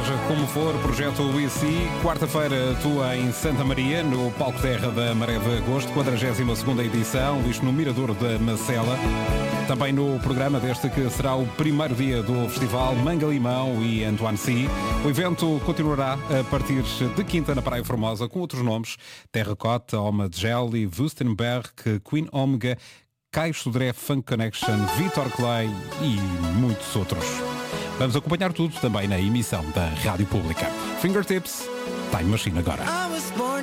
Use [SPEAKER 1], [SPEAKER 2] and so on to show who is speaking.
[SPEAKER 1] seja como for, projeto UIC, quarta-feira atua em Santa Maria, no Palco Terra da Maré de Agosto, 42ª edição, isto no Mirador da Macela. Também no programa deste que será o primeiro dia do festival Manga Limão e Antoine C. O evento continuará a partir de quinta na Praia Formosa com outros nomes: Terracota, Oma de Gel, Wustenberg, Queen Omega, Caio Sodré, Funk Connection, Vitor Clay e muitos outros. Vamos acompanhar tudo também na emissão da Rádio Pública. Fingertips, Time Machine agora.